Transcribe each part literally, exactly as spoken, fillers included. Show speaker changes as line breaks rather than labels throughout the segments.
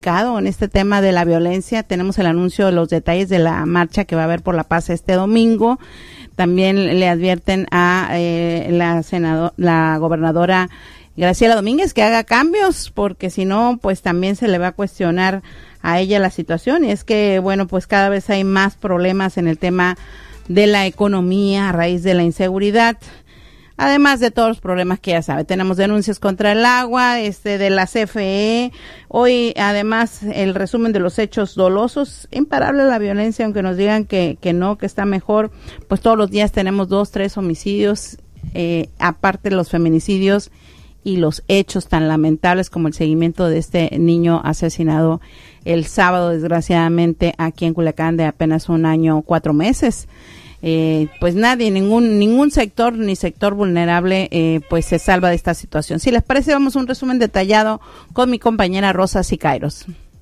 delicado en este tema de la violencia. Tenemos el anuncio de los detalles de la marcha que va a haber por la paz este domingo. También le advierten a eh, la senadora, la gobernadora Graciela Domínguez que haga cambios, porque si no, pues también se le va a cuestionar a ella la situación. Y es que, bueno, pues cada vez hay más problemas en el tema de la economía a raíz de la inseguridad. Además de todos los problemas que ya sabe, tenemos denuncias contra el agua, este de la C F E, hoy además el resumen de los hechos dolosos, imparable la violencia, aunque nos digan que, que no, que está mejor, pues todos los días tenemos dos, tres homicidios, eh, aparte de los feminicidios y los hechos tan lamentables como el seguimiento de este niño asesinado el sábado, desgraciadamente, aquí en Culiacán, de apenas un año, cuatro meses. Eh, pues nadie, ningún ningún sector ni sector vulnerable eh, pues se salva de esta situación. Si les parece, vamos a un resumen detallado con mi compañera Rosa Sicairos.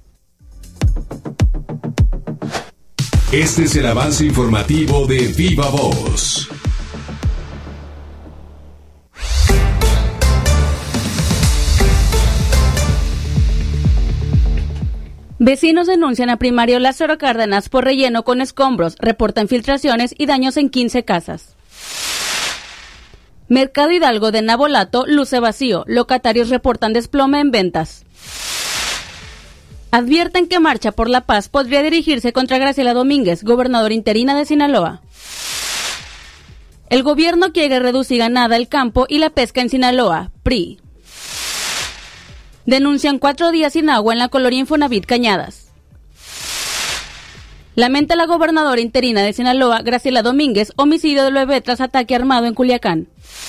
Este es el avance informativo de Viva Voz.
Vecinos denuncian a Primario Lázaro Cárdenas por relleno con escombros, reportan filtraciones y daños en quince casas. Mercado Hidalgo de Nabolato luce vacío, locatarios reportan desplome en ventas. Advierten que Marcha por la Paz podría dirigirse contra Graciela Domínguez, gobernadora interina de Sinaloa. El gobierno quiere reducir a nada el campo y la pesca en Sinaloa, P R I. Denuncian cuatro días sin agua en la colonia Infonavit Cañadas. Lamenta la gobernadora interina de Sinaloa, Graciela Domínguez, homicidio de bebé tras ataque armado en Culiacán.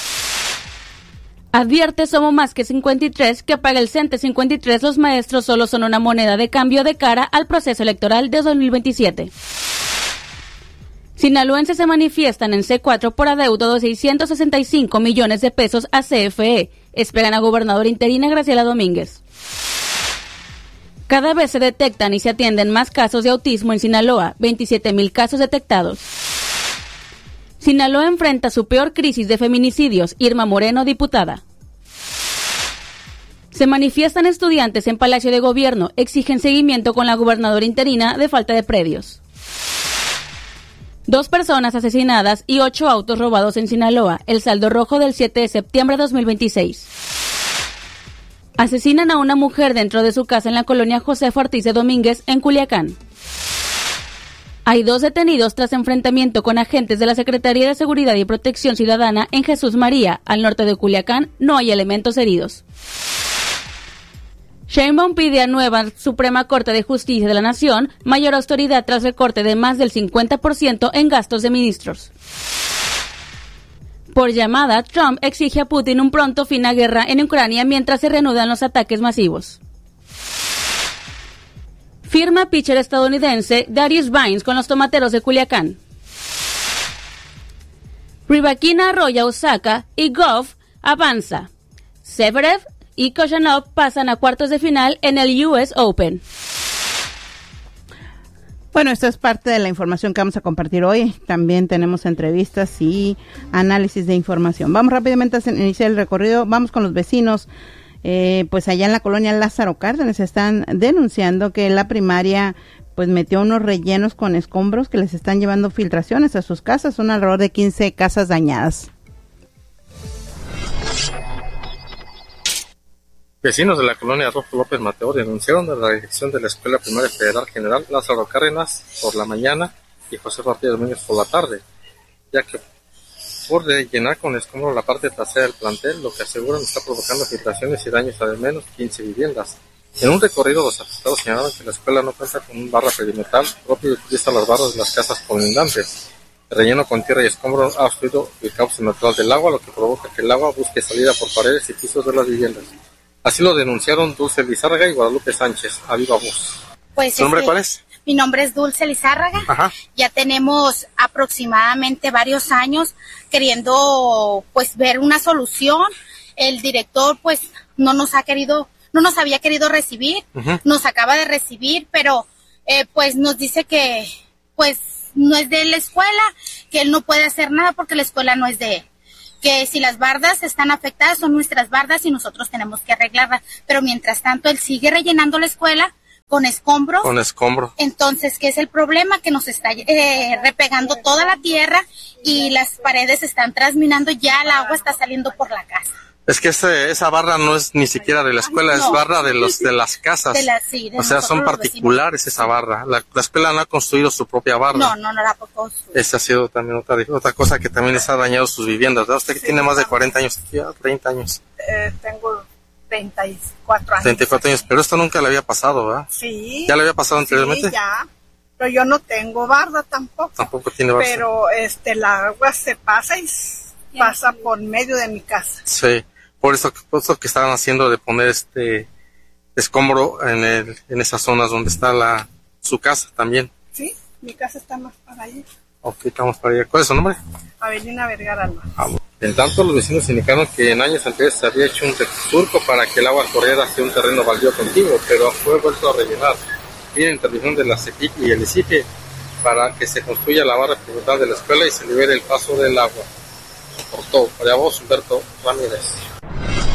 Advierte Somos Más que cincuenta y tres que apaga el CENTE cincuenta y tres, los maestros solo son una moneda de cambio de cara al proceso electoral de dos mil veintisiete. Sinaloenses se manifiestan en C cuatro por adeudo de seiscientos sesenta y cinco millones de pesos a C F E. Esperan a gobernadora interina Graciela Domínguez. Cada vez se detectan y se atienden más casos de autismo en Sinaloa, veintisiete mil casos detectados. Sinaloa enfrenta su peor crisis de feminicidios, Irma Moreno, diputada. Se manifiestan estudiantes en Palacio de Gobierno, exigen seguimiento con la gobernadora interina de falta de predios. Dos personas asesinadas y ocho autos robados en Sinaloa, el saldo rojo del siete de septiembre de dos mil veintiséis. Asesinan a una mujer dentro de su casa en la colonia Josefo Ortiz de Domínguez, en Culiacán. Hay dos detenidos tras enfrentamiento con agentes de la Secretaría de Seguridad y Protección Ciudadana en Jesús María, al norte de Culiacán. No hay elementos heridos. Sheinbaum pide a nueva Suprema Corte de Justicia de la Nación mayor autoridad tras recorte de más del cincuenta por ciento en gastos de ministros. Por llamada, Trump exige a Putin un pronto fin a guerra en Ucrania mientras se reanudan los ataques masivos. Firma pitcher estadounidense Darius Vines con los tomateros de Culiacán. Rybakina arrolla a Osaka y Goff avanza. Zverev y Khachanov pasan a cuartos de final en el U S Open.
Bueno, esto es parte de la información que vamos a compartir hoy. También tenemos entrevistas y análisis de información. Vamos rápidamente a iniciar el recorrido. Vamos con los vecinos. Eh, pues allá en la colonia Lázaro Cárdenas están denunciando que la primaria pues metió unos rellenos con escombros que les están llevando filtraciones a sus casas. Son alrededor de quince casas dañadas.
Vecinos de la colonia Adolfo López Mateo denunciaron a la dirección de la Escuela Primaria Federal General Lázaro Cárdenas por la mañana y José Martínez Domínguez por la tarde, ya que por llenar con escombros la parte trasera del plantel, lo que aseguran está provocando filtraciones y daños a al menos quince viviendas. En un recorrido, los afectados señalaron que la escuela no cuenta con un barra perimetral propio y utiliza las barras de las casas colindantes. El relleno con tierra y escombros ha obstruido el cauce natural del agua, lo que provoca que el agua busque salida por paredes y pisos de las viviendas. Así lo denunciaron Dulce Lizárraga y Guadalupe Sánchez, a viva voz.
Pues
¿Su nombre
este,
cuál es?
Mi nombre es Dulce Lizárraga.
Ajá.
Ya tenemos aproximadamente varios años queriendo pues ver una solución. El director pues no nos ha querido, no nos había querido recibir, uh-huh. Nos acaba de recibir, pero eh, pues nos dice que pues no es de la escuela, que él no puede hacer nada porque la escuela no es de él. Que si las bardas están afectadas son nuestras bardas y nosotros tenemos que arreglarlas, pero mientras tanto él sigue rellenando la escuela con escombros.
Con escombro.
Entonces, ¿qué es el problema? Que nos está eh, repegando toda la tierra y las paredes están trasminando, ya el agua está saliendo por la casa.
Es que ese, esa barra no es ni siquiera de la escuela,
no.
Es barra de los de las casas.
De la, sí, de
o sea, son particulares esa barra. La, la escuela no ha construido su propia barra.
No, no, no la ha construido.
Esa ha sido también otra, otra cosa que también les ha dañado sus viviendas, ¿verdad? Usted que
Sí,
tiene más de
también.
cuarenta años, ya treinta años.
Eh, tengo treinta y cuatro años.
treinta y cuatro años, pero esto nunca le había pasado, ¿verdad?
Sí.
¿Ya le había pasado anteriormente?
Sí, ya. Pero yo no tengo barda tampoco.
Tampoco tiene barra.
Pero este, el agua se pasa y pasa por medio de mi casa.
Sí. Por eso, por eso que estaban haciendo de poner este escombro en el, en esas zonas donde está la su casa también.
Sí, mi casa está más para allá.
Ok, estamos para allá. ¿Cuál es su nombre?
Avelina Vergara Alba.
Ah, bueno. En tanto, los vecinos indicaron que en años anteriores se había hecho un surco para que el agua corriera hacia un terreno baldío contiguo, pero fue vuelto a rellenar. Piden intervención de la CEPIC y el ICIPE para que se construya la barra perimetral de la escuela y se libere el paso del agua. Por todo, para vos, Humberto Ramírez.